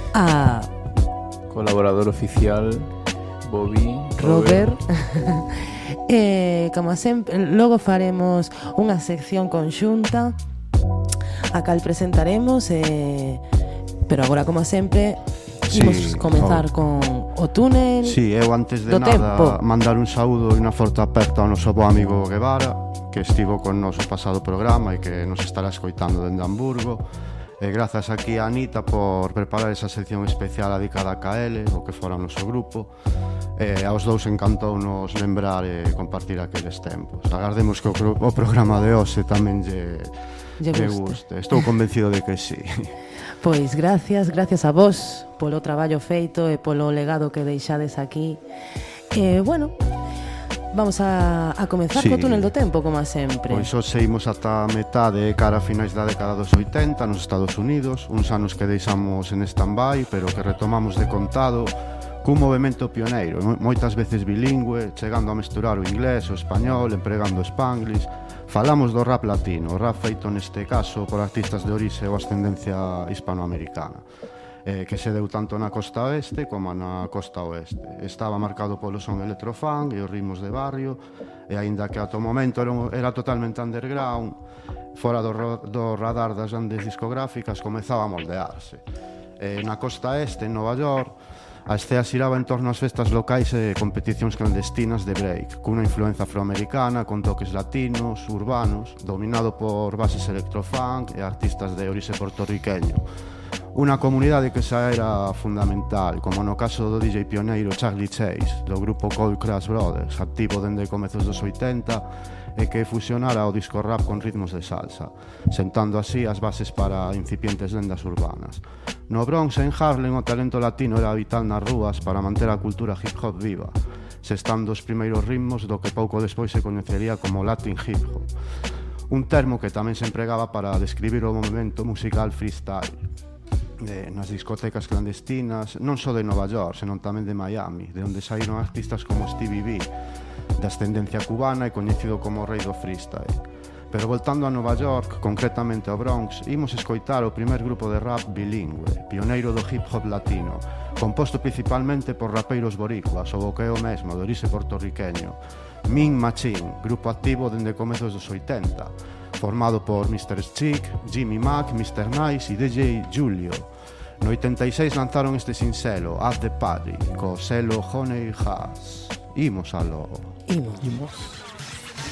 a colaborador oficial Bobby Robert. Como sempre, logo faremos unha sección conxunta a cal presentaremos, pero agora, como sempre, imos comezar con o túnel. Sí, eu antes de nada tempo. Mandar un saúdo e unha forte aperta ao noso bo amigo Guevara, que estivo con nos o pasado programa e que nos estará escoitando dende Hamburgo. E grazas aquí a Anita por preparar esa sección especial dedicada a KL, o que fora o noso grupo. Aos dous encantounos lembrar e compartir aqueles tempos. Agardemos que o programa de hoxe tamén lle guste. Estou convencido de que sí. Pois gracias a vos polo traballo feito e polo legado que deixades aquí. Bueno, vamos a comezar co túnel do tempo, como sempre. Pois hoxe imos ata a metade cara a finais da década dos 80 nos Estados Unidos, uns anos que deixamos en stand-by, pero que retomamos de contado cun movimento pioneiro, moitas veces bilingüe, chegando a mesturar o inglés, o español, empregando o spanglish. Falamos do rap latino, o rap feito neste caso por artistas de orixe ou ascendencia hispanoamericana, que se deu tanto na costa oeste como na costa oeste. Estaba marcado polo son electrofunk e os ritmos de barrio, e aínda que ata o momento era totalmente underground, fora do radar das grandes discográficas, comezaba a moldearse. Na costa este, en Nova York, a escena xiraba en torno ás festas locais e competicións clandestinas de break, cunha influencia afroamericana con toques latinos, urbanos, dominado por bases electrofunk e artistas de orixe portorriqueño. Unha comunidade que xa era fundamental, como no caso do DJ pioneiro Charlie Chase, do grupo Cold Crush Brothers, activo dende comezos dos 80, e que fusionara o disco rap con ritmos de salsa, sentando así as bases para incipientes lendas urbanas. No Bronx e en Harlem o talento latino era vital nas rúas para manter a cultura hip hop viva, sestando os primeiros ritmos do que pouco despois se coñecería como Latin hip hop, un termo que tamén se empregaba para describir o movimento musical freestyle nas discotecas clandestinas, non só de Nova York, senón tamén de Miami, de onde saíron artistas como Stevie B, de ascendencia cubana e coñecido como o rei do freestyle. Pero voltando a Nova York, concretamente ao Bronx, imos escoitar o primer grupo de rap bilingüe, pioneiro do hip hop latino, composto principalmente por rapeiros boricuas, ou o que é o mesmo, de orixe portorriqueño. Mean Machine, grupo activo dende comezos dos 80, formado por Mr. Chick, Jimmy Mack, Mr. Nice e DJ Julio. No 86 lanzaron este sincelo, At the Party, co selo Honey Hash. Imos aló. Imos.